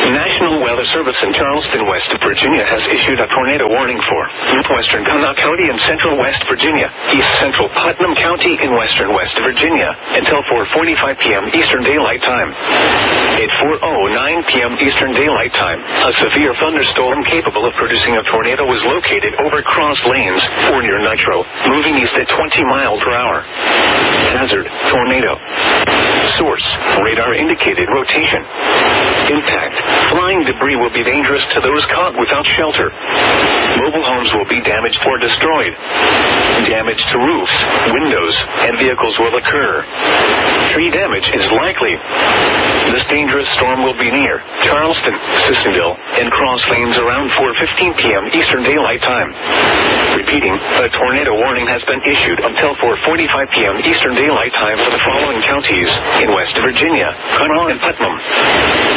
National Weather Service in Charleston, West Virginia has issued a tornado warning for northwestern Connaught County and central West Virginia, east central Putnam County in western West Virginia, until 4:45 p.m. Eastern Daylight Time. At 4:09 p.m. Eastern Daylight Time, a severe thunderstorm capable of producing a tornado was located over Cross Lanes or near Nitro, moving east at 20 miles per hour. Hazard, tornado. Source, radar indicated rotation. Impact, flying debris will be dangerous to those caught without shelter. Mobile homes will be damaged or destroyed. Damage to roofs, windows, and vehicles will occur. Tree damage is likely. This dangerous storm will be near Charleston, Sissonville, and Cross Lanes around 4:15 p.m. Eastern Daylight Time. Repeating, a tornado warning has been issued until 4:45 p.m. Eastern Daylight Time for the following counties in West Virginia, Connaught and Putnam.